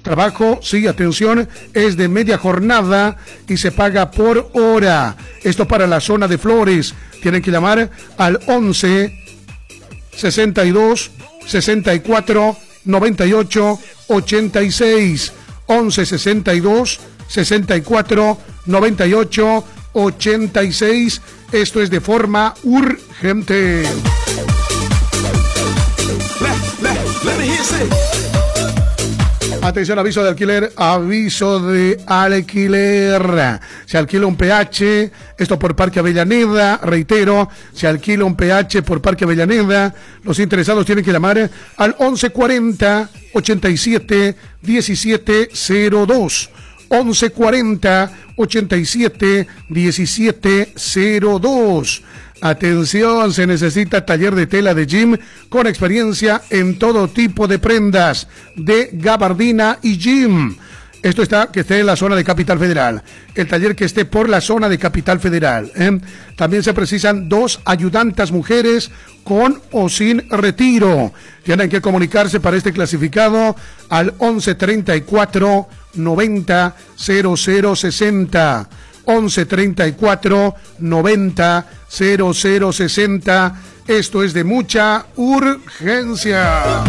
Trabajo, sí, atención, es de media jornada y se paga por hora. Esto para la zona de Flores. Tienen que llamar al 11 62 64 98 86. 11 62 64 98 86. Esto es de forma urgente. Atención, aviso de alquiler, aviso de alquiler. Se alquila un PH, esto por Parque Avellaneda, reitero, se alquila un PH por Parque Avellaneda. Los interesados tienen que llamar al 1140 87 1702. 1140 87 1702. Atención, se necesita taller de tela de Jim con experiencia en todo tipo de prendas de gabardina y Jim. Esto que esté en la zona de Capital Federal. El taller que esté por la zona de Capital Federal. También se precisan 2 ayudantas mujeres con o sin retiro. Tienen que comunicarse para este clasificado al 1134 90 0060. 1134 90 0060. Esto es de mucha urgencia.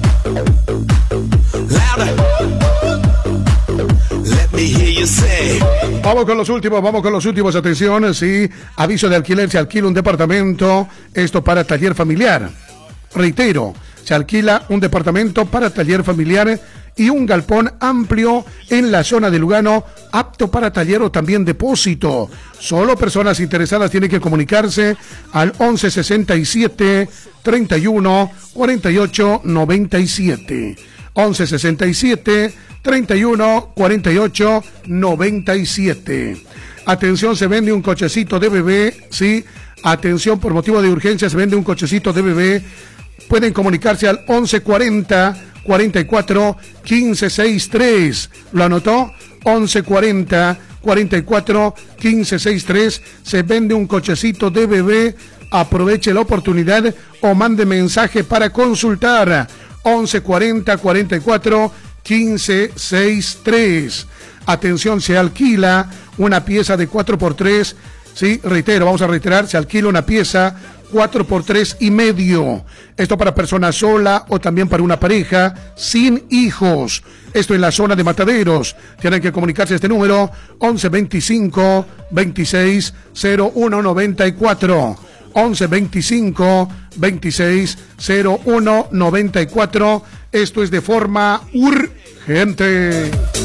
Vamos con los últimos, atención, sí, aviso de alquiler, se alquila un departamento, esto para taller familiar. Reitero, se alquila un departamento para taller familiar y un galpón amplio en la zona de Lugano, apto para taller o también depósito. Solo personas interesadas tienen que comunicarse al 1167 31 48 97. 1167 31 48 97. Atención, se vende un cochecito de bebé, sí. Atención, por motivo de urgencia se vende un cochecito de bebé. Pueden comunicarse al 1140 44 15 63. ¿Lo anotó? 1140 44 15 63. Se vende un cochecito de bebé. Aproveche la oportunidad o mande mensaje para consultar. 1140 44 15 63. Atención, se alquila una pieza de 4x3. Sí, reitero, vamos a reiterar, se alquila una pieza 4x3 y medio. Esto para persona sola o también para una pareja sin hijos. Esto en la zona de Mataderos. Tienen que comunicarse a este número 1125 26 01 94. 1125 26 01 94. Esto es de forma urgente.